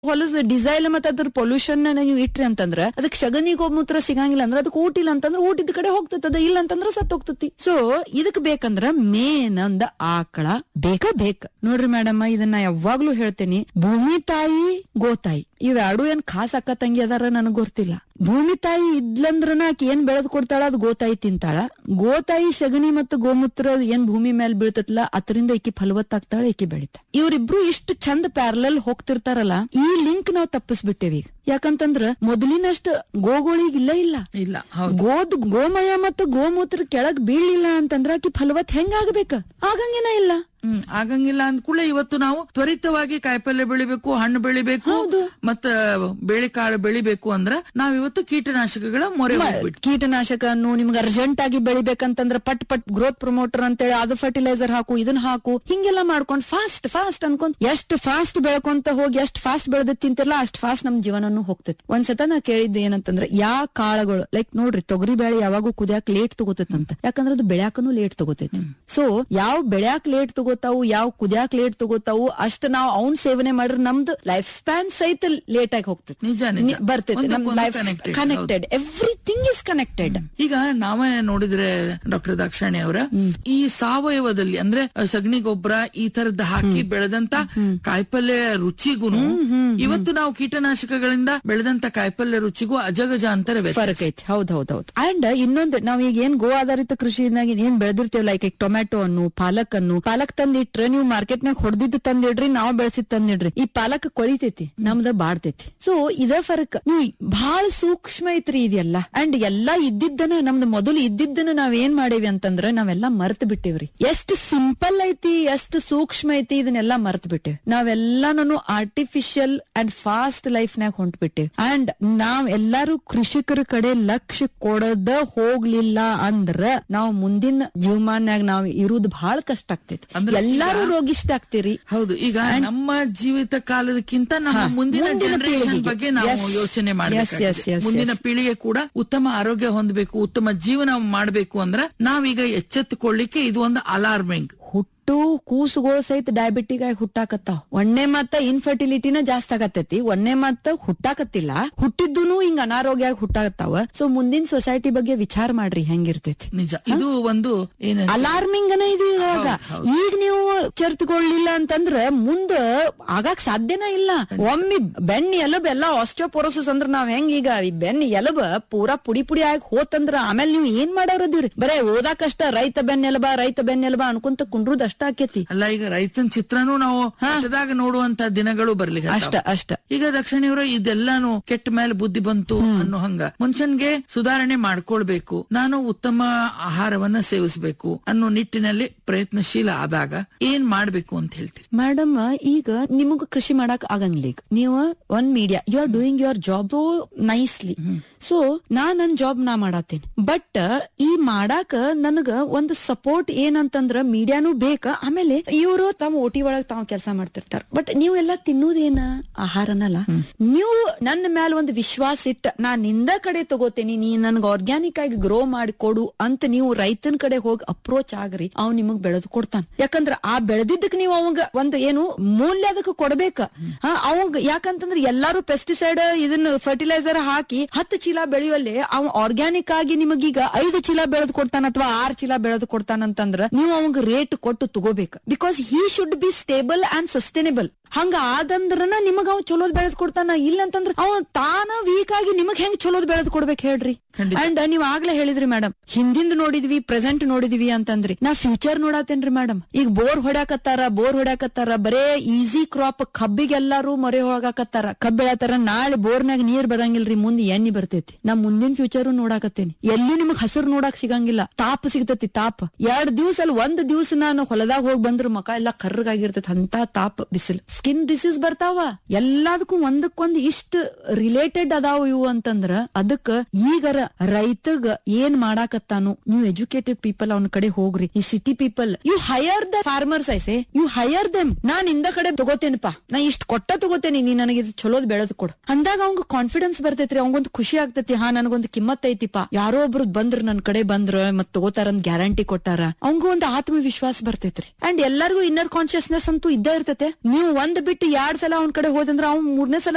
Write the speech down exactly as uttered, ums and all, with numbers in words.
ಹೊಲದ ಡಿಸೈಲ್ ಮತ್ತೆ ಅದ್ರ ಪೊಲ್ಯೂಷನ್ ನೀವು ಇಟ್ರಿ ಅಂತಂದ್ರ ಅದಕ್ಕೆ ಸಗಣಿ ಗೋಮೂತ್ರ ಸಿಗಂಗಿಲ್ಲ ಅಂದ್ರ ಅದಕ್ಕೆ ಊಟ ಇಲ್ಲ ಅಂತಂದ್ರ ಊಟಿದ ಕಡೆ ಹೋಗ್ತದ, ಇಲ್ಲ ಅಂತಂದ್ರ ಸತ್ ಹೋಗ್ತತಿ. ಸೊ ಇದಕ್ ಬೇಕಂದ್ರ ಮೇನ್ ಒಂದ್ ಆಕಳ ಬೇಕ ಬೇಕ ನೋಡ್ರಿ ಮೇಡಮ್. ಇದನ್ನ ಯಾವಾಗ್ಲೂ ಹೇಳ್ತೇನಿ, ಭೂಮಿ ತಾಯಿ ಗೋತಾಯಿ ಇವೆರಡು ಏನ್ ಖಾಸ್ ಅಕ್ಕ ತಂಗಿ ಅದಾರ ನನಗ್ ಗೊತ್ತಿಲ್ಲ. ಭೂಮಿ ತಾಯಿ ಇದ್ಲಂದ್ರನ ಆಕಿ ಏನ್ ಬೆಳೆದ್ ಕೊಡ್ತಾಳ ಅದು ಗೋತಾಯಿ ತಿಂತಾಳ. ಗೋತಾಯಿ ಸಗಣಿ ಮತ್ತು ಗೋಮೂತ್ರ ಏನ್ ಭೂಮಿ ಮೇಲೆ ಬೀಳ್ತತ್ಲ ಅದರಿಂದ ಈಕಿ ಫಲವತ್ತಾಗ್ತಾಳ, ಈಕಿ ಬೆಳಿತ. ಇವ್ರಿಬ್ರು ಇಷ್ಟು ಚಂದ ಪ್ಯಾರಲಲ್ ಹೋಗ್ತಿರ್ತಾರಲ್ಲ, ಈ ಲಿಂಕ್ ನಾವ್ ತಪ್ಪಿಸ್ಬಿಟ್ಟೇವಿ ಈಗ. ಯಾಕಂತಂದ್ರ ಮೊದಲಿನಷ್ಟ ಗೋಗಳಿಗ್ ಇಲ್ಲ ಇಲ್ಲ ಇಲ್ಲ ಗೋದ್ ಗೋಮಯ ಮತ್ತು ಗೋಮೂತ್ರ ಕೆಳಗ್ ಬೀಳಿಲ್ಲ ಅಂತಂದ್ರ ಆಕಿ ಫಲವತ್ ಹೆಂಗ ಆಗ್ಬೇಕ? ಆಗಂಗೇನ ಇಲ್ಲ. ಹ್ಮ್ ಆಗಂಗಿಲ್ಲ ಅಂದ್ಕೂಳೆ ಇವತ್ತು ನಾವು ತ್ವರಿತವಾಗಿ ಕಾಯಿಪಲ್ಯ ಬೆಳಿಬೇಕು, ಹಣ್ಣು ಬೆಳಿಬೇಕು, ಮತ್ತ ಬೇಳೆಕಾಳು ಬೆಳಿಬೇಕು ಅಂದ್ರ ನಾವ್ ಇವತ್ತು ಕೀಟನಾಶಕಗಳ ಮೊರೆ ಹೋಗ್ಬಿಟ್ಟು ಕೀಟನಾಶಕ ನಿಮ್ಗೆ ಅರ್ಜೆಂಟ್ ಆಗಿ ಬೆಳಿಬೇಕಂತಂದ್ರ ಪಟ್ ಪಟ್ ಗ್ರೋತ್ ಪ್ರಮೋಟರ್ ಅಂತೇಳಿ ಅದು ಫರ್ಟಿಲೈಸರ್ ಹಾಕು, ಇದನ್ನ ಹಾಕು, ಹಿಂಗೆಲ್ಲ ಮಾಡ್ಕೊಂಡ್ ಫಾಸ್ಟ್ ಫಾಸ್ಟ್ ಅನ್ಕೊಂಡ್ ಎಷ್ಟ್ ಫಾಸ್ಟ್ ಬೆಳ್ಕೊಂತ ಹೋಗಿ ಎಷ್ಟ್ ಫಾಸ್ಟ್ ಬೆಳೆದ ತಿಂತಿರ್ಲ ಅಷ್ಟ್ ಫಾಸ್ಟ್ ನಮ್ ಜೀವನನು ಹೋಗ್ತೈತಿ. ಒಂದ್ಸತ ನಾ ಕೇಳಿದ್ದೆ ಏನಂತಂದ್ರ ಯಾ ಕಾಳುಗಳು ಲೈಕ್ ನೋಡ್ರಿ ತೊಗರಿ ಬೇಳೆ ಯಾವಾಗೂ ಕುದಿಯಾಕ ಲೇಟ್ ತಗೋತೈತಂತ, ಯಾಕಂದ್ರ ಅದು ಬೆಳ್ಯಾಕನು ಲೇಟ್ ತಗೋತೈತಿ. ಸೊ ಯಾವ ಬೆಳ್ಯಾಕ್ ಲೇಟ್ ತಗೋತಾವು, ಯಾವ ಕುದಿಯಾಕ್ ಲೇಟ್ ತಗೋತಾವು, ಅಷ್ಟ ನಾವ್ ಅವ್ನ್ ಸೇವನೆ ಮಾಡ್ರ ನಮ್ದು ಲೈಫ್ ಸ್ಪ್ಯಾನ್ ಸಹಿತ ಲೇಟ್ ಆಗಿ ಹೋಗ್ತೈತಿ, ನಿಜ ಬರ್ತೈತಿ. ನಮ್ life connected, everything is connected. ಈಗ ನಾವೇ ನೋಡಿದ್ರೆ ಡಾಕ್ಟರ್ ದಾಕ್ಷಾಣಿ ಅವರ ಈ ಸಾವಯವದಲ್ಲಿ ಅಂದ್ರೆ ಸಗಣಿ ಗೊಬ್ಬರ ಈ ತರದ್ ಹಾಕಿ ಬೆಳೆದಂತ ಕಾಯಿಪಲ್ಯ ರುಚಿಗೂನು ಇವತ್ತು ನಾವು ಕೀಟನಾಶಕಗಳಿಂದ ಬೆಳೆದಂತ ಕಾಯಿಪಲ್ಯ ರುಚಿಗೂ ಅಜಗಜಾಂತರ ಫರಕ್ ಐತಿ. ಹೌದ್ ಹೌದ್ ಹೌದು. ಅಂಡ್ ಇನ್ನೊಂದು ನಾವ್ ಈಗ ಏನ್ ಗೋ ಆಧಾರಿತ ಕೃಷಿನಾಗ ಏನ್ ಬೆಳೆದಿರ್ತೇವೆ, ಲೈಕ್ ಈಗ ಟೊಮ್ಯಾಟೊ ಅನ್ನು, ಪಾಲಕ್ ಅನ್ನು, ಪಾಲಕ್ ತಂದಿಟ್ರೆ ನೀವು ಮಾರ್ಕೆಟ್ ನಾಗ ಹೊಡೆದಿದ್ದು ತಂದಿಡ್ರಿ, ನಾವ್ ಬೆಳೆಸಿದ್ ತಂದಿಡ್ರಿ, ಈ ಪಾಲಕ್ ಕೊಳಿತೈತಿ, ನಮ್ದ ಬಾಡ್ತೈತಿ. ಸೊ ಇದ ಫರಕ್. ನೀವು ಬಹಳ ಸೂಕ್ಷ್ಮ ಐತ್ರಿ ಇದೆಲ್ಲ. ಅಂಡ್ ಎಲ್ಲಾ ಇದ್ದಿದ್ದನ ನಮ್ದು ಮೊದಲು ಇದ್ದಿದ್ದನ್ನ ನಾವ್ ಏನ್ ಮಾಡೇವಿ ಅಂತಂದ್ರ ನಾವೆಲ್ಲಾ ಮರ್ತ್ ಬಿಟ್ಟೇವ್ರಿ. ಎಷ್ಟ್ ಸಿಂಪಲ್ ಐತಿ, ಎಷ್ಟ್ ಸೂಕ್ಷ್ಮ ಐತಿ, ಇದನ್ನೆಲ್ಲಾ ಮರ್ತ್ ಬಿಟ್ಟೇವ್. ನಾವೆಲ್ಲಾನು ಆರ್ಟಿಫಿಷಿಯಲ್ ಅಂಡ್ ಫಾಸ್ಟ್ ಲೈಫ್ ನಾಗ ಹೊಂಟ್ಬಿಟ್ಟೇವ್. ಅಂಡ್ ನಾವ್ ಎಲ್ಲಾರು ಕೃಷಿಕರ ಕಡೆ ಲಕ್ಷ್ಯ ಕೊಡದ ಹೋಗ್ಲಿಲ್ಲ ಅಂದ್ರ ನಾವ್ ಮುಂದಿನ ಜೀವಮಾನ್ಯಾಗ ನಾವ್ ಇರುವುದು ಬಹಳ ಕಷ್ಟ ಆಗ್ತೈತಿ. ಎಲ್ಲಾರು ರೋಗಿಷ್ಟ ಆಗ್ತೀರಿ. ಹೌದು. ಈಗ ನಮ್ಮ ಜೀವಿತ ಕಾಲದಕ್ಕಿಂತ ನಮ್ಮ ಮುಂದಿನ ಜನರೇಷನ್ ಬಗ್ಗೆ ನಾವು ಯೋಚನೆ ಮಾಡಬೇಕು. ಮುಂದಿನ ಪೀಳಿಗೆ ಕೂಡ ಉತ್ತಮ ಆರೋಗ್ಯ ಹೊಂದಬೇಕು, ಉತ್ತಮ ಜೀವನ ಮಾಡಬೇಕು ಅಂದ್ರ ನಾವೀಗ ಎಚ್ಚೆತ್ತುಕೊಳ್ಳಿಕ್ಕೆ ಇದು ಒಂದು ಅಲಾರ್ಮಿಂಗ್. ಹುಟ್ಟು ಕೂಸುಗಳು ಸಹಿತ ಡಯಾಬಿಟಿಕ್ ಆಗಿ ಹುಟ್ಟಾಕತ್ತಾವ. ಒಣ್ಣೆ ಮತ್ತ ಇನ್ಫರ್ಟಿಲಿಟಿನ ಜಾಸ್ತಿ ಆಗತ್ತೈತಿ, ಒಣ್ಣೆ ಮತ್ತ ಹುಟ್ಟಾಕತ್ತಿಲ್ಲ, ಹುಟ್ಟಿದ್ದೂನು ಹಿಂಗ ಅನಾರೋಗ್ಯ ಆಗಿ ಹುಟ್ಟಾಕತ್ತಾವ. ಸೊ ಮುಂದಿನ ಸೊಸೈಟಿ ಬಗ್ಗೆ ವಿಚಾರ ಮಾಡ್ರಿ ಹೆಂಗಿರ್ತೈತಿ. ನಿಜ, ಇದು ಒಂದು ಅಲಾರ್ಮಿಂಗ್ ಅನ ಇದು. ಇವಾಗ ಈಗ ನೀವು ಚರ್ತ್ಕೊಳ್ಳಿಲ್ಲ ಅಂತಂದ್ರ ಮುಂದ ಆಗಾಕ್ ಸಾಧ್ಯನ ಇಲ್ಲ. ಒಮ್ಮೆ ಬೆನ್ನಿ ಎಲಬ್ ಎಲ್ಲಾ ಆಸ್ಟಿಯೋಪೊರೋಸಿಸ್ ಅಂದ್ರ ನಾವ್ ಹೆಂಗ ಈಗ ಈ ಬೆನ್ನಿ ಎಲಬ ಪೂರಾ ಪುಡಿ ಪುಡಿ ಆಗಿ ಹೋತಂದ್ರ ಆಮೇಲೆ ನೀವ್ ಏನ್ ಮಾಡೋರದಿವ್ರಿ? ಬರೇ ಓದಾಕಷ್ಟ ರೈತ ಬೆನ್ನೆಲಬ ರೈತ ಬೆನ್ನೆಲಬ ಅನ್ಕೊಂತ ಕುಂಡ್ರುದ್ ಅಷ್ಟ ಆಕೇತಿ. ಅಲ್ಲ, ಈಗ ರೈತನ ಚಿತ್ರನೂ ನಾವು ಹೊಸದಾಗ ನೋಡುವಂತ ದಿನಗಳು ಬರ್ಲಿ ಅಷ್ಟ ಅಷ್ಟ. ಈಗ ದಕ್ಷಿಣಿಯವರು ಇದೆಲ್ಲಾನು ಕೆಟ್ಟ ಮೇಲೆ ಬುದ್ಧಿ ಬಂತು ಅನ್ನೋ ಹಂಗ ಮನುಷ್ಯನ್ಗೆ ಸುಧಾರಣೆ ಮಾಡ್ಕೊಳ್ಬೇಕು, ನಾನು ಉತ್ತಮ ಆಹಾರವನ್ನ ಸೇವಿಸಬೇಕು ಅನ್ನೋ ನಿಟ್ಟಿನಲ್ಲಿ ಪ್ರಯತ್ನಶೀಲ ಆದಾಗ ಏನ್ ಮಾಡ್ಬೇಕು ಅಂತ ಹೇಳ್ತೀವಿ ಮೇಡಮ್? ಈಗ ನಿಮಗ ಕೃಷಿ ಮಾಡಕ್ ಆಗಂಗಿಲ್ಲ. ಈಗ ನೀವು ಒಂದ್ media you are doing your job nicely. So ನಾ ನನ್ ಜಾಬ್ ನಾ ಮಾಡತ್ತೇನೆ, ಬಟ್ ಈ ಮಾಡಾಕ ನನಗ ಒಂದು ಸಪೋರ್ಟ್ ಏನಂತಂದ್ರ ಮೀಡಿಯಾನು ಬೇಕ. ಆಮೇಲೆ ಇವರು ತಮ್ಮ ಓಟಿ ಒಳಗ್ ತಾವ್ ಕೆಲಸ ಮಾಡ್ತಿರ್ತಾರ, ಬಟ್ ನೀವೆಲ್ಲಾ ತಿನ್ನುವುದೇನ ಆಹಾರನಲ್ಲ. ನೀವು ನನ್ನ ಮ್ಯಾಲ ಒಂದು ವಿಶ್ವಾಸ ಇಟ್ಟ ನಾ ನಿಂದ ಕಡೆ ತಗೋತೇನಿ, ನೀ ನನ್ಗ ಆರ್ಗ್ಯಾನಿಕ್ ಆಗಿ ಗ್ರೋ ಮಾಡಿ ಕೊಡು ಅಂತ ನೀವು ರೈತನ ಕಡೆ ಹೋಗಿ ಅಪ್ರೋಚ್ ಆಗ್ರಿ, ಅವ್ ನಿಮಗ್ ಬೆಳೆದು ಕೊಡ್ತಾನ. ಯಾಕಂದ್ರ ಆ ಬೆಳೆದಿದ್ದಕ್ ನೀವು ಅವಂಗ ಒಂದು ಏನು ಮೂಲ್ಯ ಅದಕ್ಕೆ ಕೊಡ್ಬೇಕ. ಅವಂಗ ಯಾಕಂತಂದ್ರ ಎಲ್ಲಾರು ಪೆಸ್ಟಿಸೈಡ್ ಇದನ್ನ ಫರ್ಟಿಲೈಸರ್ ಹಾಕಿ ಹತ್ತು ಚೀಲ ಬೆಳೆಯುವಲ್ಲಿ ಅವ್ ಆರ್ಗ್ಯಾನಿಕ್ ಆಗಿ ನಿಮಗೀಗ ಐದು ಚೀಲ ಬೆಳೆದು ಕೊಡ್ತಾನ ಅಥವಾ ಆರ್ ಚೀಲ ಬೆಳೆದು ಕೊಡ್ತಾನಂತಂದ್ರ ನೀವು ಅವಂಗ ರೇಟ್ ಕೊಟ್ಟು ತಗೋಬೇಕು. Because he should be stable and sustainable. ಹಂಗ ಆದಂದ್ರನ ನಿಮಗ ಅವ್ ಚಲೋದ್ ಬೆಳೆದ್ ಕೊಡ್ತಾನ. ಇಲ್ಲ ಅಂತಂದ್ರ ಅವ ತಾನ ವೀಕ್ ಆಗಿ ನಿಮಗ್ ಹೆಂಗ್ ಚಲೋದ್ ಬೆಳೆದ್ ಕೊಡ್ಬೇಕು ಹೇಳ್ರಿ? ಅಂಡ್ ನೀವ್ ಆಗ್ಲೇ ಹೇಳಿದ್ರಿ ಮೇಡಮ್, ಹಿಂದಿಂದ ನೋಡಿದ್ವಿ ಪ್ರೆಸೆಂಟ್ ನೋಡಿದ್ವಿ ಅಂತಂದ್ರಿ. ನಾ ಫ್ಯೂಚರ್ ನೋಡತ್ತೇನ್ರಿ ಮೇಡಮ್. ಈಗ ಬೋರ್ ಹೊಡ್ಯಾಕತ್ತಾರ ಬೋರ್ ಹೊಡ್ಯಾಕತ್ತಾರ ಬರೇ ಈಸಿ ಕ್ರಾಪ್ ಕಬ್ಬಿಗೆಲ್ಲಾರು ಮೊರೆ ಹೋಗಾಕತ್ತಾರ, ಕಬ್ಬ್ ಬೆಳತಾರ. ನಾಳೆ ಬೋರ್ನಾಗ ನೀರ್ ಬರಂಗಿಲ್ರಿ, ಮುಂದೆ ಎಣ್ಣಿ ಬರ್ತೈತಿ. ನಾ ಮುಂದಿನ ಫ್ಯೂಚರ್ ನೋಡಾಕತ್ತೇನಿ. ಎಲ್ಲಿ ನಿಮಗ್ ಹಸಿರು ನೋಡಾಕ್ ಸಿಗಂಗಿಲ್ಲ, ತಾಪ ಸಿಗ್ತೈತಿ. ತಾಪ ಎರಡ್ ದಿವ್ಸ ಅಲ್ಲಿ ಒಂದ್ ದಿವ್ಸ ನಾನು ಹೊಲದಾಗ ಹೋಗಿ ಬಂದ್ರ ಮಕ ಎಲ್ಲಾ ಕರ್ರಗಾಗಿರ್ತೈತಿ. ಅಂತ ತಾಪ ಬಿಸಿಲು, ಸ್ಕಿನ್ ಡಿಸೀಸ್ ಬರ್ತಾವ. ಎಲ್ಲದಕ್ಕೂ ಒಂದಕ್ಕೊಂದ್ ಇಷ್ಟ ರಿಲೇಟೆಡ್ ಅದಾವ ಇವು ಅಂತಂದ್ರ ಅದಕ್ಕ ಈಗರ ರೈತಗ ಏನ್ ಮಾಡಾಕತ್ತಾನು. ನೀವು ಎಜುಕೇಟೆಡ್ ಪೀಪಲ್ ಅವನ ಕಡೆ ಹೋಗ್ರಿ. ಈ city people you higher the farmers, ಐಸೆ you higher them. ನಾನ್ ಇಂದ ಕಡೆ ತಗೋತೇನಪ್ಪಾ, ನಾ ಇಷ್ಟ ಕೊಟ್ಟ ತಗೋತೇನಿ, ನೀ ನನಗೆ ಚಲೋದ್ ಬೆಳೆದ್ ಕೊಡು ಅಂದಾಗ ಅವಂಗ ಕಾನ್ಫಿಡೆನ್ಸ್ ಬರ್ತೈತ್ರಿ. ಅವಂಗೊಂದು ಖುಷಿ ಆಗ್ತೈತಿ, ಹಾ ನನಗೊಂದು ಕಿಮ್ಮತ್ ಐತಿಪಾ, ಯಾರೋ ಒಬ್ರು ಬಂದ್ರ ನನ್ ಕಡೆ ಬಂದ್ರ ಮತ್ ತಗೋತಾರಂದ್ ಗ್ಯಾರಂಟಿ ಕೊಟ್ಟಾರ, ಅವಂಗ ಒಂದು ಆತ್ಮವಿಶ್ವಾಸ ಬರ್ತೈತ್ರಿ. ಅಂಡ್ ಎಲ್ಲರಿಗೂ ಇನ್ನರ್ ಕಾನ್ಶಿಯಸ್ನೆಸ್ ಅಂತೂ ಇದ್ದ ಇರ್ತೈತೆ. ನೀವು ಒಂದ್ ಬಿಟ್ಟು ಎರಡ್ ಸಲ ಅವ್ನ ಕಡೆ ಹೋದಂದ್ರ ಅವ್ನ್ ಮೂರನೇ ಸಲ